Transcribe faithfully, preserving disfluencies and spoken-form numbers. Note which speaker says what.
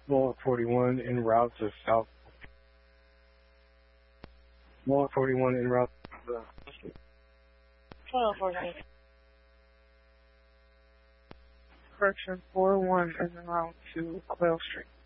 Speaker 1: Bullet forty-one en route to South. Bullet forty-one en route to the.
Speaker 2: twelve fourteen.
Speaker 3: Correction, four one is en route to Quail Street.